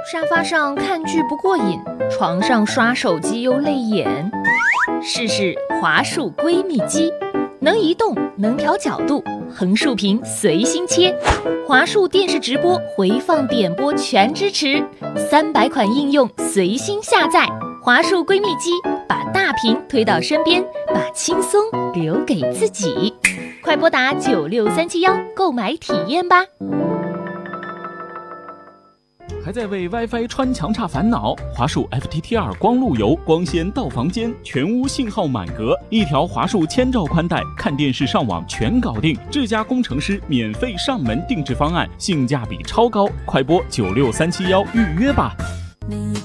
沙发上看剧不过瘾，床上刷手机又累眼。试试华数闺蜜机，能移动，能调角度，横竖屏随心切。华数电视直播、回放点播全支持，300款应用随心下载。华数闺蜜机，把大屏推到身边，把轻松留给自己。快拨打96371购买体验吧。 还在为 WiFi 穿墙差烦恼？华数 FTTR 光路由，光纤到房间，全屋信号满格，一条华数1000兆宽带，看电视上网全搞定。智家工程师免费上门定制方案，性价比超高，快拨96371预约吧。